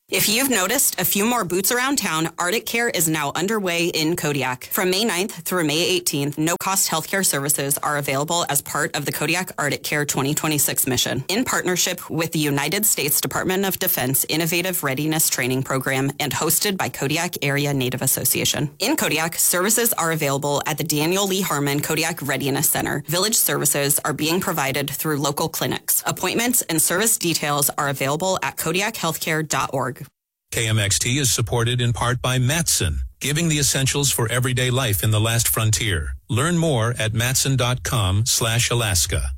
If you've noticed a few more boots around town, Arctic Care is now underway in Kodiak. From May 9th through May 18th, no-cost healthcare services are available as part of the Kodiak Arctic Care 2026 mission. In partnership with the United States Department of Defense Innovative Readiness Training Program and hosted by Kodiak Area Native Association. In Kodiak, services are available at the Daniel Lee Harmon Kodiak Readiness Center. Village services are being provided through local clinics. Appointments and service details are available at kodiakhealthcare.org. KMXT is supported in part by Matson, giving the essentials for everyday life in the last frontier. Learn more at matson.com/Alaska.